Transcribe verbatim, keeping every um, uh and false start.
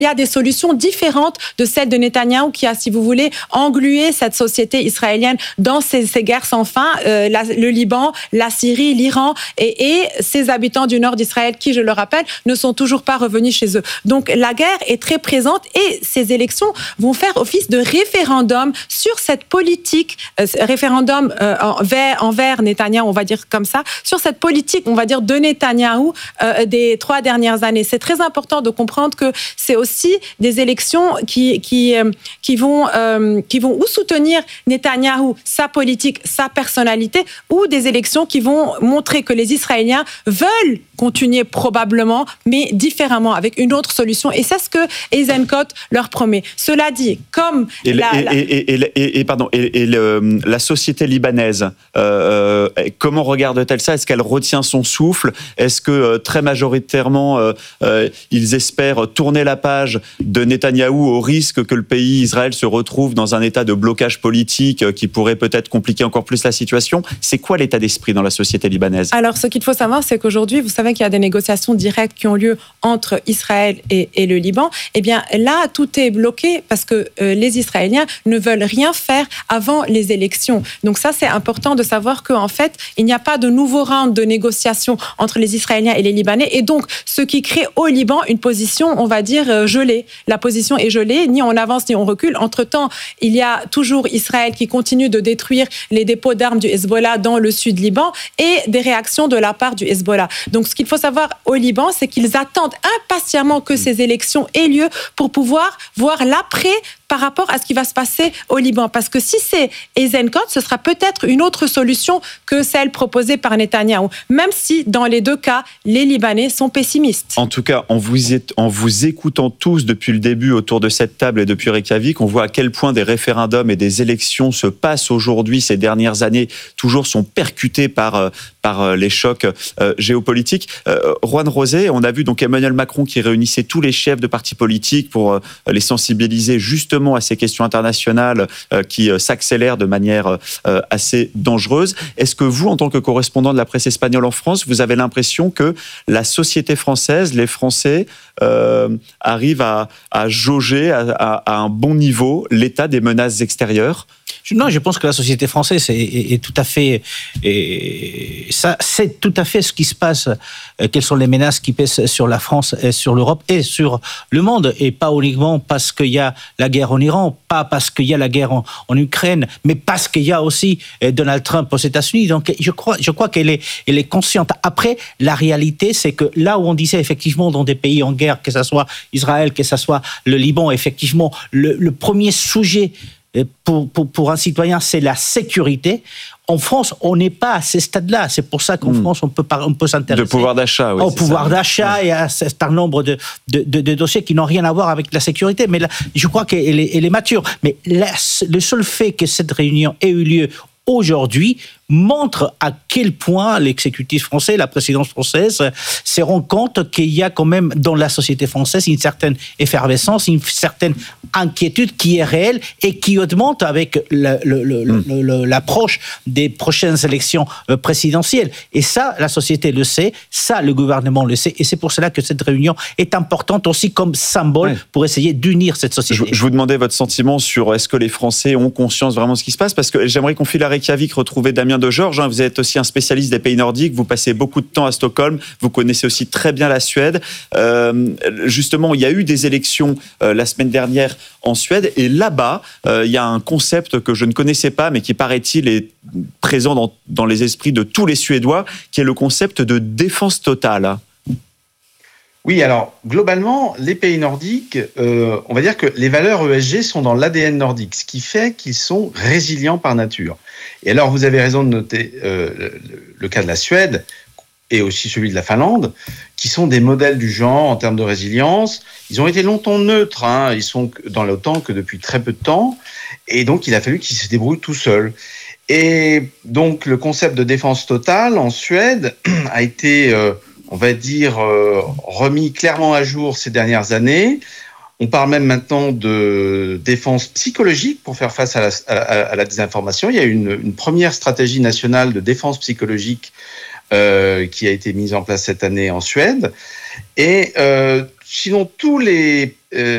Il y a des solutions différentes de celles de Netanyahou qui a, si vous voulez, englué cette société israélienne dans ces, ces guerres sans fin, euh, la, le Liban, la Syrie, l'Iran et, et ces habitants du nord d'Israël qui, je le rappelle, ne sont toujours pas revenus chez eux. Donc la guerre est très présente et ces élections vont faire office de référendum sur cette politique, euh, référendum euh, envers, envers Netanyahou, on va dire comme ça, sur cette politique, on va dire, de Netanyahou euh, des trois dernières années. C'est très important de comprendre que c'est aussi aussi des élections qui, qui, qui, vont, euh, qui vont ou soutenir Netanyahou, sa politique, sa personnalité, ou des élections qui vont montrer que les Israéliens veulent continuer probablement, mais différemment, avec une autre solution. Et c'est ce que Eisenkot leur promet. Cela dit, comme... Et, la, et, la... et, et, et, et, pardon, et, et le, la société libanaise, euh, comment regarde-t-elle ça ? Est-ce qu'elle retient son souffle ? Est-ce que euh, très majoritairement, euh, euh, ils espèrent tourner la page de Netanyahou au risque que le pays, Israël, se retrouve dans un état de blocage politique qui pourrait peut-être compliquer encore plus la situation? C'est quoi l'état d'esprit dans la société libanaise? Alors, ce qu'il faut savoir, c'est qu'aujourd'hui, vous savez qu'il y a des négociations directes qui ont lieu entre Israël et, et le Liban. Eh bien, là, tout est bloqué parce que euh, les Israéliens ne veulent rien faire avant les élections. Donc ça, c'est important de savoir qu'en fait, il n'y a pas de nouveau round de négociations entre les Israéliens et les Libanais. Et donc, ce qui crée au Liban une position, on va dire, euh, gelée. La position est gelée, ni on avance ni on recule. Entre-temps, il y a toujours Israël qui continue de détruire les dépôts d'armes du Hezbollah dans le sud Liban et des réactions de la part du Hezbollah. Donc, ce qu'il faut savoir au Liban, c'est qu'ils attendent impatiemment que ces élections aient lieu pour pouvoir voir l'après par rapport à ce qui va se passer au Liban. Parce que si c'est Eisenkot, ce sera peut-être une autre solution que celle proposée par Netanyahou, même si, dans les deux cas, les Libanais sont pessimistes. En tout cas, en vous, est, en vous écoutant tous depuis le début autour de cette table et depuis Reykjavik, on voit à quel point des référendums et des élections se passent aujourd'hui, ces dernières années, toujours sont percutés par, par les chocs euh, géopolitiques. Euh, Juan Rosé, on a vu donc Emmanuel Macron qui réunissait tous les chefs de partis politiques pour euh, les sensibiliser justement à ces questions internationales euh, qui euh, s'accélèrent de manière euh, assez dangereuse. Est-ce que vous, en tant que correspondant de la presse espagnole en France, vous avez l'impression que la société française, les Français, euh, arrivent à, à jauger à, à, à un bon niveau l'état des menaces extérieures ? Non, je pense que la société française est, est, est tout à fait, est, ça, c'est tout à fait ce qui se passe. Quelles sont les menaces qui pèsent sur la France, et sur l'Europe et sur le monde, et pas uniquement parce qu'il y a la guerre en Iran, pas parce qu'il y a la guerre en, en Ukraine, mais parce qu'il y a aussi Donald Trump aux États-Unis. Donc, je crois, je crois qu'elle est, elle est consciente. Après, la réalité, c'est que là où on disait effectivement dans des pays en guerre, que ce soit Israël, que ce soit le Liban, effectivement, le, le premier sujet Pour, pour, pour un citoyen, c'est la sécurité. En France, on n'est pas à ce stade-là. C'est pour ça qu'en mmh. France, on peut, on peut s'intéresser de pouvoir d'achat, oui, au pouvoir ça. d'achat ouais. et à un certain nombre de, de, de, de dossiers qui n'ont rien à voir avec la sécurité. Mais là, je crois qu'elle est, elle est mature. Mais la, le seul fait que cette réunion ait eu lieu aujourd'hui montre à quel point l'exécutif français, la présidence française, se rend compte qu'il y a quand même dans la société française une certaine effervescence, une certaine inquiétude qui est réelle et qui augmente avec le, le, le, mmh. le, le, l'approche des prochaines élections présidentielles. Et ça, la société le sait, ça, le gouvernement le sait, et c'est pour cela que cette réunion est importante aussi comme symbole ouais. pour essayer d'unir cette société. Je, je vous demandais votre sentiment sur est-ce que les Français ont conscience vraiment de ce qui se passe, parce que j'aimerais qu'on file à Reykjavik retrouver Damien de Georges, hein, vous êtes aussi un spécialiste des pays nordiques, vous passez beaucoup de temps à Stockholm, vous connaissez aussi très bien la Suède. Euh, justement, il y a eu des élections euh, la semaine dernière en Suède, et là-bas, euh, il y a un concept que je ne connaissais pas, mais qui paraît-il est présent dans, dans les esprits de tous les Suédois, qui est le concept de défense totale. Oui, alors, globalement, les pays nordiques, euh, on va dire que les valeurs E S G sont dans l'A D N nordique, ce qui fait qu'ils sont résilients par nature. Et alors, vous avez raison de noter euh, le, le cas de la Suède et aussi celui de la Finlande, qui sont des modèles du genre en termes de résilience. Ils ont été longtemps neutres, hein, ils sont dans l'OTAN que depuis très peu de temps, et donc il a fallu qu'ils se débrouillent tout seuls. Et donc, le concept de défense totale en Suède a été... Euh, on va dire, euh, remis clairement à jour ces dernières années. On parle même maintenant de défense psychologique pour faire face à la, à, à la désinformation. Il y a une, une première stratégie nationale de défense psychologique euh, qui a été mise en place cette année en Suède. Et euh, sinon, tous les... Euh,